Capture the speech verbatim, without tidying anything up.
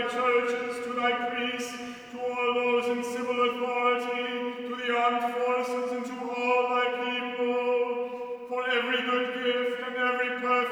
thy churches, to thy priests, to all those in civil authority, to the armed forces,